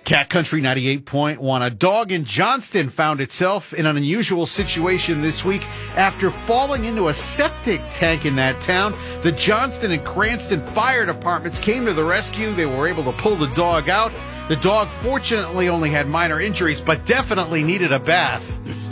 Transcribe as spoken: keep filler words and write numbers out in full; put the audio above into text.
Cat Country ninety-eight point one. A dog in Johnston found itself in an unusual situation this week after falling into a septic tank in that town. The Johnston and Cranston fire departments came to the rescue. They were able to pull the dog out. The dog fortunately only had minor injuries, but definitely needed a bath.